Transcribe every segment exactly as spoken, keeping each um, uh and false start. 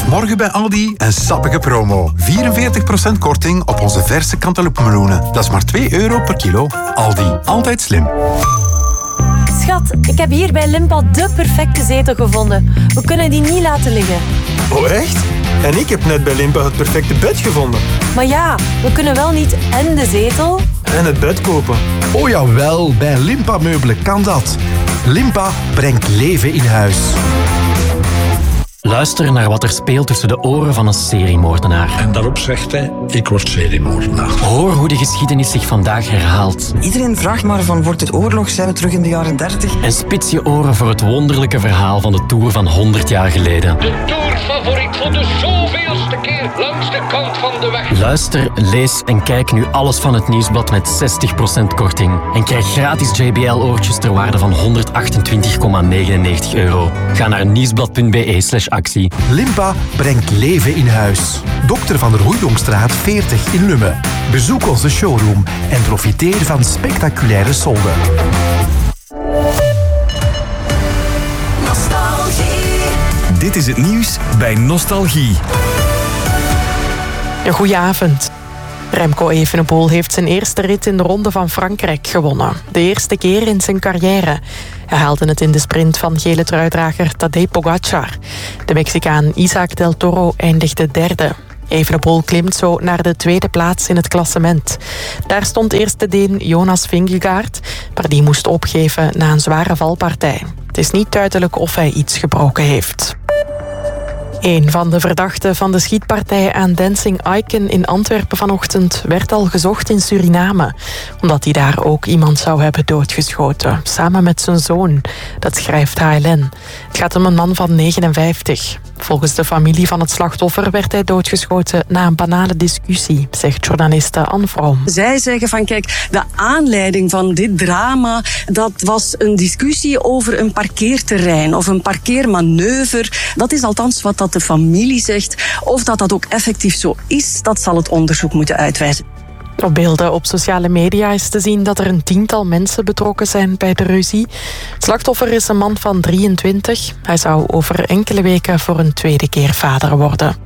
Vanaf morgen bij Aldi een sappige promo. vierenveertig procent korting op onze verse cantaloupe-meloenen. Dat is maar twee euro per kilo. Aldi, altijd slim. Schat, ik heb hier bij Limpa de perfecte zetel gevonden. We kunnen die niet laten liggen. Oh, echt? En ik heb net bij Limpa het perfecte bed gevonden. Maar ja, we kunnen wel niet en de zetel... En het bed kopen. Oh jawel, bij Limpa Meubelen kan dat. Limpa brengt leven in huis. Luister naar wat er speelt tussen de oren van een seriemoordenaar. En daarop zegt hij, ik word seriemoordenaar. Hoor hoe de geschiedenis zich vandaag herhaalt. Iedereen vraagt maar van, wordt het oorlog? Zijn we terug in de jaren dertig? En spits je oren voor het wonderlijke verhaal van de Tour van honderd jaar geleden. De Tourfavoriet voor de zoveelste keer langs de kant van de weg. Luister, lees en kijk nu alles van het Nieuwsblad met zestig procent korting. En krijg gratis J B L-oortjes ter waarde van honderdachtentwintig komma negenennegentig euro. Ga naar nieuwsblad punt b e slash actie. Limpa brengt leven in huis. Dokter van der Hoeijongstraat veertig in Lummen. Bezoek onze showroom en profiteer van spectaculaire solden. Nostalgie. Dit is het nieuws bij Nostalgie. Een goeie avond. Remco Evenepoel heeft zijn eerste rit in de Ronde van Frankrijk gewonnen. De eerste keer in zijn carrière. Hij haalde het in de sprint van gele truidrager Tadej Pogacar. De Mexicaan Isaac del Toro eindigde derde. Evenepoel klimt zo naar de tweede plaats in het klassement. Daar stond eerst de Deen Jonas Vingegaard, maar die moest opgeven na een zware valpartij. Het is niet duidelijk of hij iets gebroken heeft. Een van de verdachten van de schietpartij aan Dancing Icon in Antwerpen vanochtend werd al gezocht in Suriname, omdat hij daar ook iemand zou hebben doodgeschoten, samen met zijn zoon. Dat schrijft H L N. Het gaat om een man van negenenvijftig. Volgens de familie van het slachtoffer werd hij doodgeschoten na een banale discussie, zegt journaliste Anne Vroom. Zij zeggen van kijk, de aanleiding van dit drama, dat was een discussie over een parkeerterrein of een parkeermanoeuvre. Dat is althans wat dat de familie zegt. Of dat dat ook effectief zo is, dat zal het onderzoek moeten uitwijzen. Op beelden op sociale media is te zien dat er een tiental mensen betrokken zijn bij de ruzie. Het slachtoffer is een man van drieëntwintig. Hij zou over enkele weken voor een tweede keer vader worden.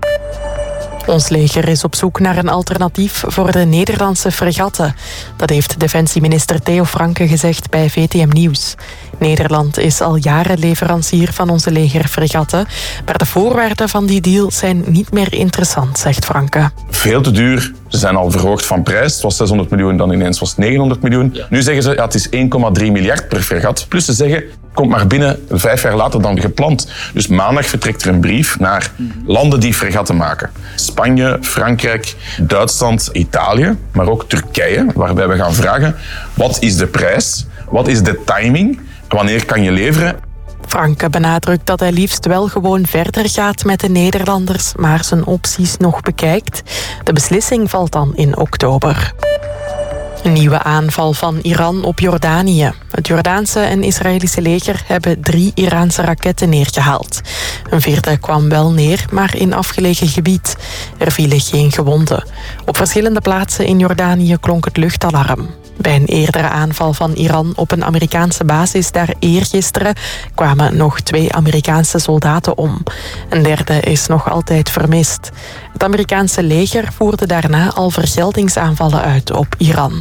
Ons leger is op zoek naar een alternatief voor de Nederlandse fregatten. Dat heeft defensieminister Theo Franke gezegd bij V T M Nieuws. Nederland is al jaren leverancier van onze legerfregatten, maar de voorwaarden van die deal zijn niet meer interessant, zegt Franke. Veel te duur. Ze zijn al verhoogd van prijs. Het was zeshonderd miljoen, dan ineens was het negenhonderd miljoen. Ja. Nu zeggen ze, ja, het is één komma drie miljard per fregat. Plus ze zeggen, komt maar binnen vijf jaar later dan gepland. Dus maandag vertrekt er een brief naar landen die fregatten maken. Spanje, Frankrijk, Duitsland, Italië, maar ook Turkije, waarbij we gaan vragen, wat is de prijs? Wat is de timing? Wanneer kan je leveren? Franke benadrukt dat hij liefst wel gewoon verder gaat met de Nederlanders, maar zijn opties nog bekijkt. De beslissing valt dan in oktober. Een nieuwe aanval van Iran op Jordanië. Het Jordaanse en Israëlische leger hebben drie Iraanse raketten neergehaald. Een vierde kwam wel neer, maar in afgelegen gebied. Er vielen geen gewonden. Op verschillende plaatsen in Jordanië klonk het luchtalarm. Bij een eerdere aanval van Iran op een Amerikaanse basis daar eergisteren kwamen nog twee Amerikaanse soldaten om. Een derde is nog altijd vermist. Het Amerikaanse leger voerde daarna al vergeldingsaanvallen uit op Iran.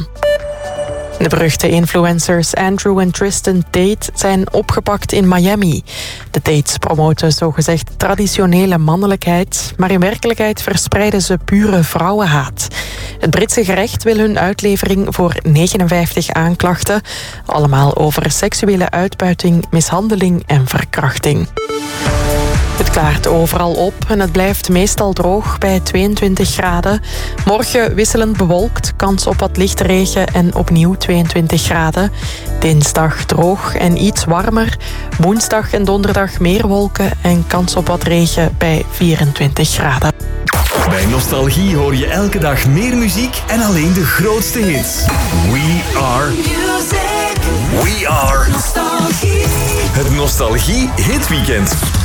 De beruchte influencers Andrew en Tristan Tate zijn opgepakt in Miami. De Tates promoten zogezegd traditionele mannelijkheid, maar in werkelijkheid verspreiden ze pure vrouwenhaat. Het Britse gerecht wil hun uitlevering voor negenenvijftig aanklachten, allemaal over seksuele uitbuiting, mishandeling en verkrachting. Het klaart overal op en het blijft meestal droog bij tweeëntwintig graden. Morgen wisselend bewolkt, kans op wat lichte regen en opnieuw tweeëntwintig graden. Dinsdag droog en iets warmer. Woensdag en donderdag meer wolken en kans op wat regen bij vierentwintig graden. Bij Nostalgie hoor je elke dag meer muziek en alleen de grootste hits. We are music. We are Nostalgie. Het Nostalgie Hitweekend.